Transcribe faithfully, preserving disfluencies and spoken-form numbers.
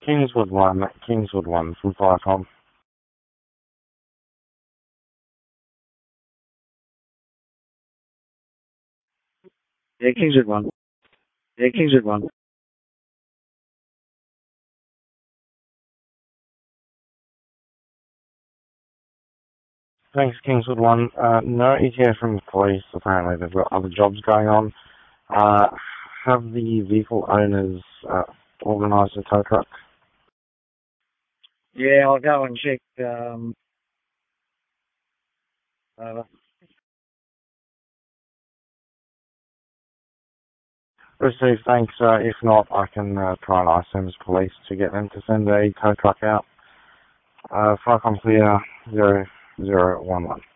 Kingswood one, Kingswood one from Firecom. Yeah, Kingswood one. Yeah, Kingswood one. Thanks, Kingswood one. Uh, no E T A from the police. Apparently they've got other jobs going on. Uh, have the vehicle owners uh, organised a tow truck? Yeah, I'll go and check. Um, uh, Receive, thanks. Uh, if not, I can uh, try and ask them as police to get them to send a tow truck out. Uh, Firecom clear, zero, zero, one, one.